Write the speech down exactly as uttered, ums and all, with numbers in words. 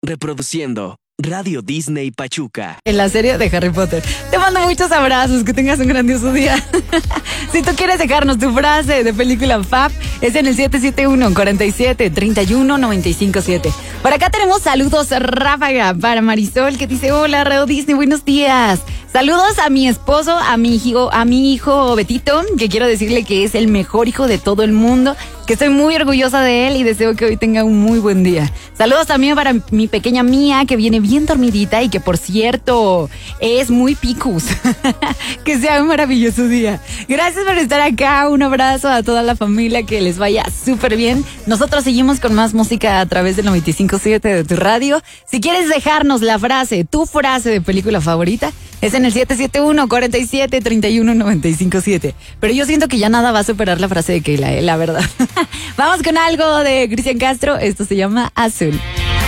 Reproduciendo Radio Disney Pachuca. En la serie de Harry Potter. Te mando muchos abrazos, que tengas un grandioso día. Si tú quieres dejarnos tu frase de película Fab, es en el siete siete uno, cuatro siete, tres uno, nueve cinco siete. Por acá tenemos saludos ráfaga para Marisol, que dice: hola Radio Disney, buenos días. Saludos a mi esposo, a mi hijo, a mi hijo Betito, que quiero decirle que es el mejor hijo de todo el mundo, que estoy muy orgullosa de él y deseo que hoy tenga un muy buen día. Saludos también para mi pequeña Mía, que viene bien dormidita y que, por cierto, es muy picus. Que sea un maravilloso día. Gracias por estar acá. Un abrazo a toda la familia, que les vaya súper bien. Nosotros seguimos con más música a través del noventa y cinco punto siete de tu radio. Si quieres dejarnos la frase, tu frase de película favorita, es en el siete siete uno, cuatro siete, tres uno, nueve cinco siete. Pero yo siento que ya nada va a superar la frase de Keila, eh, la verdad. Vamos con algo de Cristian Castro. Esto se llama Azul.